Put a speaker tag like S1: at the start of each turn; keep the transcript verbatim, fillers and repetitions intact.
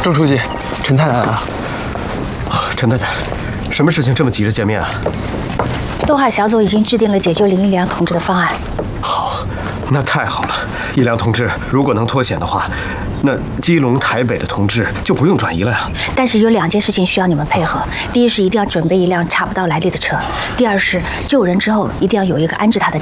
S1: 周书记，陈太太来了。
S2: 陈太太，什么事情这么急着见面啊？
S3: 东海小组已经制定了解救林一良同志的方案。
S2: 好，那太好了。一良同志如果能脱险的话，那基隆、台北的同志就不用转移了呀。
S3: 但是有两件事情需要你们配合：第一是一定要准备一辆查不到来历的车；第二是救人之后一定要有一个安置他的